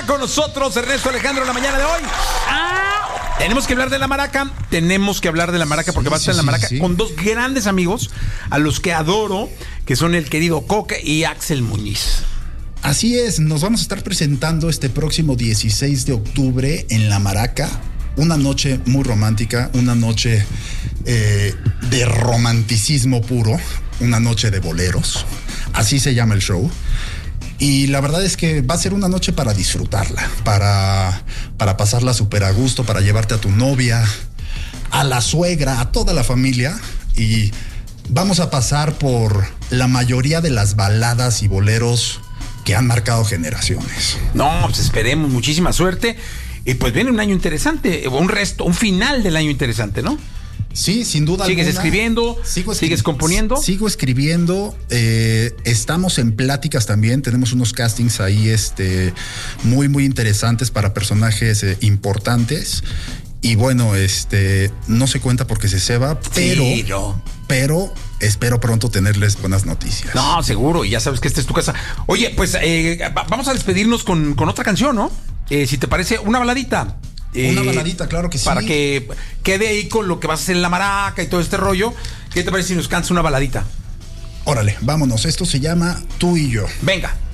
con nosotros Ernesto Alejandro la mañana de hoy. Tenemos que hablar de la maraca. Porque va a estar en la maraca con dos grandes amigos a los que adoro, que son el querido Coque y Axel Muñiz. Así es, nos vamos a estar presentando este próximo 16 de octubre en La Maraca. Una noche muy romántica, una noche de romanticismo puro, una noche de boleros. Así se llama el show. Y la verdad es que va a ser una noche para disfrutarla, para pasarla súper a gusto, para llevarte a tu novia, a la suegra, a toda la familia. Y vamos a pasar por la mayoría de las baladas y boleros que han marcado generaciones. No, pues esperemos, muchísima suerte. Y pues viene un año interesante, un final del año interesante, ¿no? Sí, sin duda ¿Sigues alguna. escribiendo? ¿Sigues componiendo? Sigo escribiendo. Estamos en pláticas también. Tenemos unos castings ahí muy, muy interesantes para personajes importantes. Y bueno, no se cuenta porque se ceba, pero espero pronto tenerles buenas noticias. No, seguro, y ya sabes que esta es tu casa. Oye, pues vamos a despedirnos con otra canción, ¿no? Si te parece, una baladita. Una baladita, claro que sí. Para que quede ahí con lo que vas a hacer en la maraca y todo este rollo. ¿Qué te parece si nos cantas una baladita? Órale, vámonos. Esto se llama Tú y Yo. Venga.